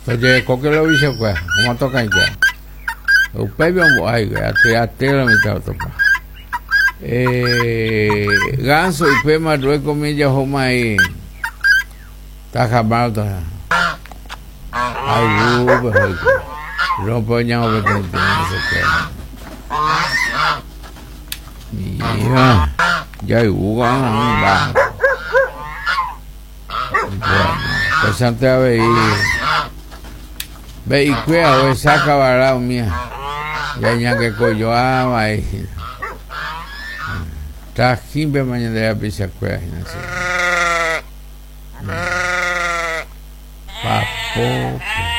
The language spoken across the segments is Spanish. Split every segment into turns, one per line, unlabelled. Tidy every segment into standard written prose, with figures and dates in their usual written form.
Entonces, ¿con qué lo hizo? Pues, ¿cómo toca ya? Usted vio un ay, a ti la mitad topa. Ganso y pe Marruecos milla homa ahí. Está jamado. Ay, pues, rompo ñao que te mira, ya hay Hugo, va. Bueno, pues antes a ver, ve y cuida, ve, saca varado mía. Ya que coyo ama ahí. Está jimbe mañana de la pizza cuida, papo.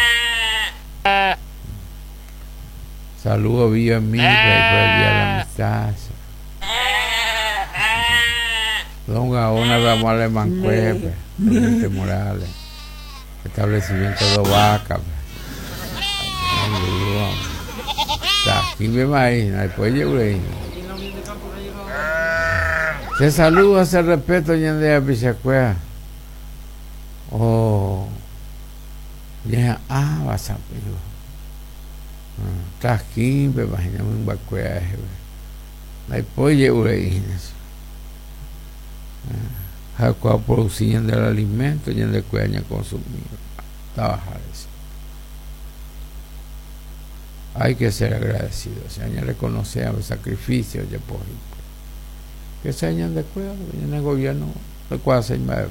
Saludos viva en mí, que hay por el día de la amistad. Don Gaona, vamos a la Mancuepe, Presidente Morales, establecimiento de Vaca. Está aquí me imagina, después yo le se saluda, se respeto, Ñandea Pichacuea. Oh, ya, vas a pedir. Está aquí, me imagino, un Bacuea. Después yo le cual producían del alimento y en el cual consumir trabajar eso. Hay que ser agradecido, se añade reconocer el sacrificio de por que se añade de cuidado en el gobierno de cuál se me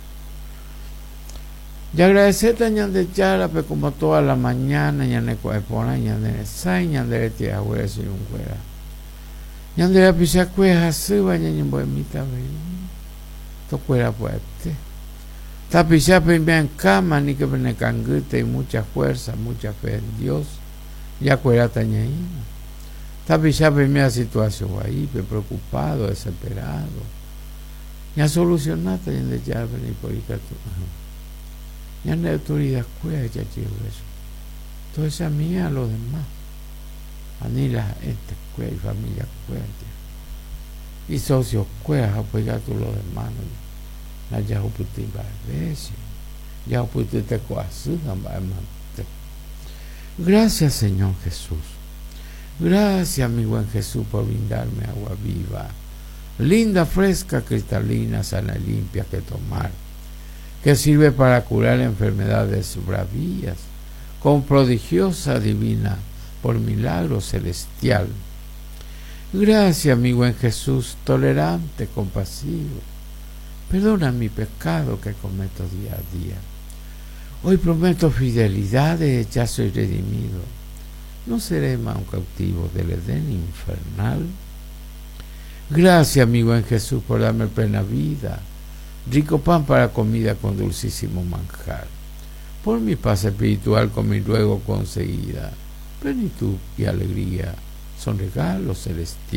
y agradecerte añade charla pues como toda la mañana y en el cual pone añade saña de ti a huevo y un cuera y ande la pisa cueja suba y en boemita to cuera fuerte tapi siapa en cama ni que pene cangute y mucha fuerza mucha fe en Dios ya cuera taña ahí tapi siapa en mi situación ahí preocupado desesperado ya solucionaste y en de ya venir por ahí ya en la autoridad cuera ya chivo eso entonces a mí a los demás a ni la gente cuera y familia cuera y socios cuera apoyar tú los demás na ya uputi ba veces ya uputi te coazudan ba amante. Gracias Señor Jesús, gracias mi buen Jesús por brindarme agua viva, linda, fresca, cristalina, sana y limpia que tomar, que sirve para curar enfermedades bravías con prodigiosa divina por milagro celestial. Gracias mi buen Jesús, tolerante, compasivo, perdona mi pecado que cometo día a día. Hoy prometo fidelidad, ya soy redimido. No seré más un cautivo del Edén infernal. Gracias, mi buen Jesús, por darme plena vida, rico pan para comida con dulcísimo manjar. Por mi paz espiritual con mi luego conseguida, plenitud y alegría son regalos celestiales.